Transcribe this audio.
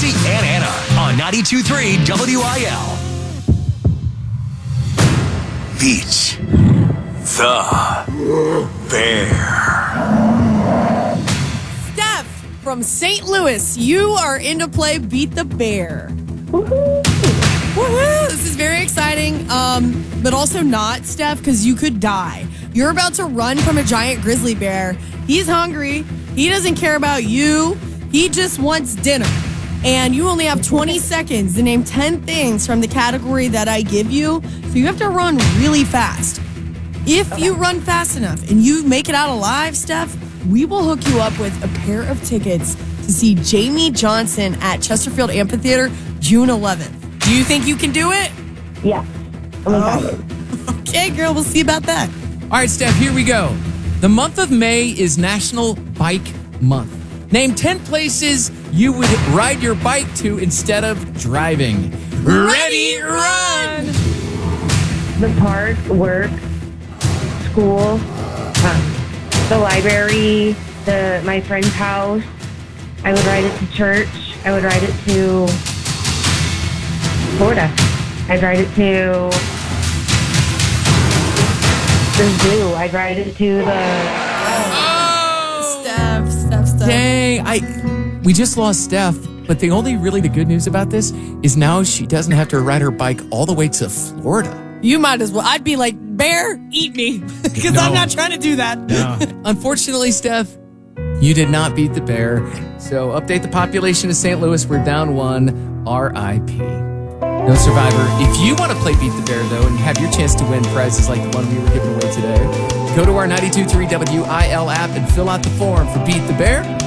Quincy, and Anna on 92.3 WIL. Beat the Bear. Steph from St. Louis, you are in to play Beat the Bear. Woohoo! Woohoo! This is very exciting, but also not, Steph, because you could die. You're about to run from a giant grizzly bear. He's hungry. He doesn't care about you. He just wants dinner. And you only have 20 seconds to name 10 things from the category that I give you. So you have to run really fast. If you run fast enough and you make it out alive, Steph, we will hook you up with a pair of tickets to see Jamie Johnson at Chesterfield Amphitheater June 11th. Do you think you can do it? Yeah. I'm excited. Okay, girl, we'll see about that. All right, Steph, here we go. The month of May is National Bike Month. Name 10 places you would ride your bike to instead of driving. Ready, run! The park, work, school, the library, my friend's house. I would ride it to church. I would ride it to Florida. I'd ride it to the zoo. I'd ride it to the... Steph. Dang, we just lost Steph, but the good news about this is now she doesn't have to ride her bike all the way to Florida. You might as well. I'd be like, bear, eat me. Because I'm not trying to do that. No. Unfortunately, Steph, you did not beat the bear. So update the population of St. Louis. We're down 1. R.I.P. No survivor. If you want to play Beat the Bear, though, and have your chance to win prizes like the one we were giving away today, go to our 92.3 WIL app and fill out the form for Beat the Bear.